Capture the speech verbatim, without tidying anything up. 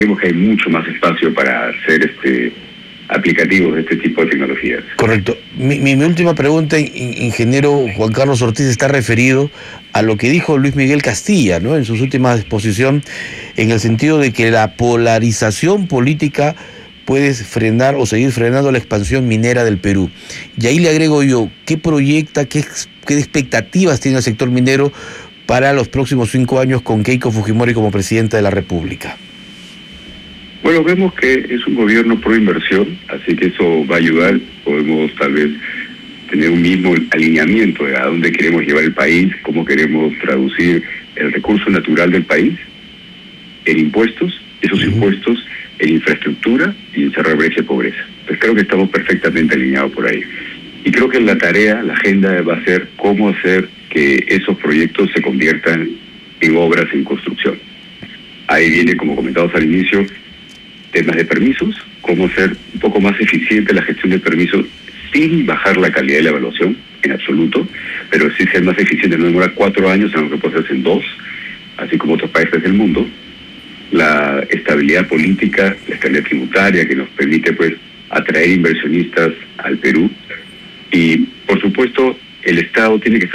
Vemos que hay mucho más espacio para hacer este aplicativos de este tipo de tecnologías. Correcto. Mi, mi, mi última pregunta, ingeniero Juan Carlos Ortiz, está referido a lo que dijo Luis Miguel Castilla, ¿no?, en su última exposición, en el sentido de que la polarización política puede frenar o seguir frenando la expansión minera del Perú. Y ahí le agrego yo, ¿qué proyecta, qué, qué expectativas tiene el sector minero para los próximos cinco años con Keiko Fujimori como presidenta de la República? Bueno, vemos que es un gobierno pro inversión, así que eso va a ayudar. Podemos tal vez tener un mismo alineamiento de a dónde queremos llevar el país, cómo queremos traducir el recurso natural del país en impuestos, esos uh-huh. impuestos en infraestructura y en cerrar brecha de pobreza. Pues creo que estamos perfectamente alineados por ahí. Y creo que la tarea, la agenda va a ser cómo hacer que esos proyectos se conviertan en obras en construcción. Ahí viene, como comentamos al inicio, temas de permisos, cómo hacer un poco más eficiente la gestión de permisos sin bajar la calidad de la evaluación en absoluto, pero sí ser más eficiente, no demora cuatro años, sino que puede hacerse en dos, así como otros países del mundo. La estabilidad política, la estabilidad tributaria que nos permite pues atraer inversionistas al Perú y por supuesto el Estado tiene que